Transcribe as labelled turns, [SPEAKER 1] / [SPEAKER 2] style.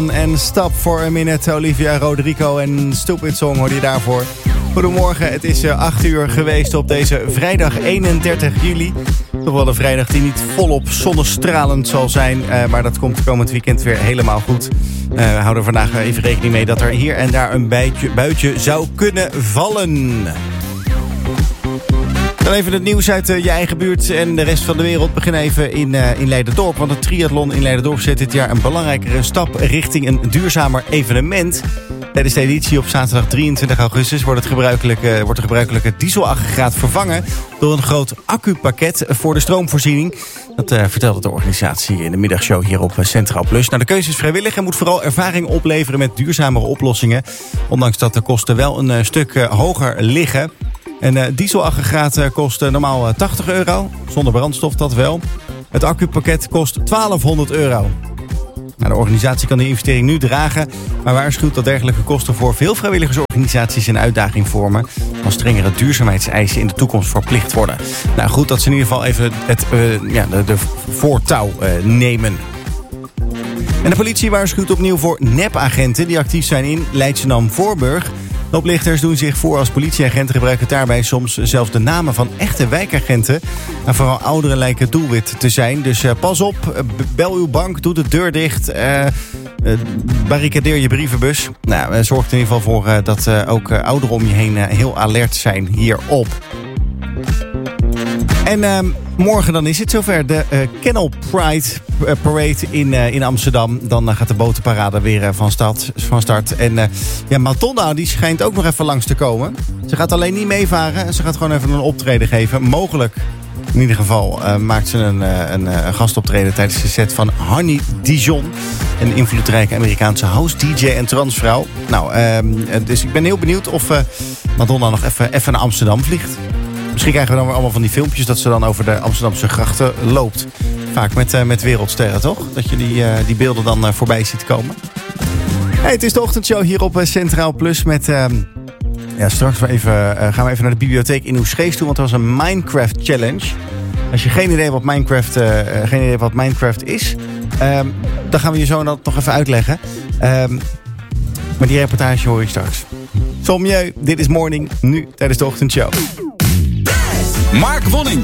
[SPEAKER 1] En Stop for a Minute, Olivia Rodrigo en Stupid Song hoorde je daarvoor. Goedemorgen, het is 8 uur geweest op deze vrijdag 31 juli. Toch wel een vrijdag die niet volop zonnestralend zal zijn. Maar dat komt komend weekend weer helemaal goed. We houden vandaag even rekening mee dat er hier en daar een buitje zou kunnen vallen. Dan even het nieuws uit je eigen buurt en de rest van de wereld. Begin even in Leiderdorp. Want het triathlon in Leiderdorp zet dit jaar een belangrijkere stap richting een duurzamer evenement. Tijdens de editie op zaterdag 23 augustus wordt de gebruikelijke dieselaggregaat vervangen door een groot accupakket voor de stroomvoorziening. Dat vertelde de organisatie in de middagshow hier op Centraal Plus. Nou, de keuze is vrijwillig en moet vooral ervaring opleveren met duurzamere oplossingen. Ondanks dat de kosten wel een stuk hoger liggen. Een dieselaggregaat kost normaal €80, zonder brandstof dat wel. Het accupakket kost €1200. Nou, de organisatie kan die investering nu dragen, maar waarschuwt dat dergelijke kosten voor veel vrijwilligersorganisaties een uitdaging vormen als strengere duurzaamheidseisen in de toekomst verplicht worden. Nou goed, dat ze in ieder geval even de voortouw nemen. En de politie waarschuwt opnieuw voor nepagenten die actief zijn in Leidschendam-Voorburg. De oplichters doen zich voor als politieagenten, gebruiken daarbij soms zelfs de namen van echte wijkagenten. En vooral ouderen lijken het doelwit te zijn. Dus pas op, bel uw bank, doe de deur dicht, barricadeer je brievenbus. Nou, zorg er in ieder geval voor dat ook ouderen om je heen heel alert zijn hierop. En morgen dan is het zover. De Kennel Pride Parade in Amsterdam. Dan gaat de botenparade weer van start. En Madonna die schijnt ook nog even langs te komen. Ze gaat alleen niet meevaren. Ze gaat gewoon even een optreden geven. Mogelijk, in ieder geval, maakt ze een gastoptreden tijdens de set van Honey Dijon. Een invloedrijke Amerikaanse house DJ en transvrouw. Nou, dus ik ben heel benieuwd of Madonna nog even naar Amsterdam vliegt. Misschien krijgen we dan weer allemaal van die filmpjes dat ze dan over de Amsterdamse grachten loopt. Vaak met wereldsterren, toch? Dat je die beelden dan voorbij ziet komen. Hey, het is de ochtendshow hier op Centraal Plus met... straks gaan we even naar de bibliotheek in Oesgeest toe, want er was een Minecraft Challenge. Als je geen idee wat Minecraft is, dan gaan we je zo nog even uitleggen. Maar die reportage hoor je straks. Sommieu, dit is Morning, nu tijdens de ochtendshow.
[SPEAKER 2] Mark Wonning.